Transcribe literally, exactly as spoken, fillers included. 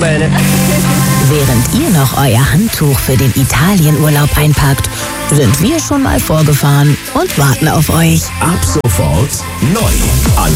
bene. Während ihr noch euer Handtuch für den Italienurlaub einpackt, sind wir schon mal vorgefahren und warten auf euch. Ab sofort neu. An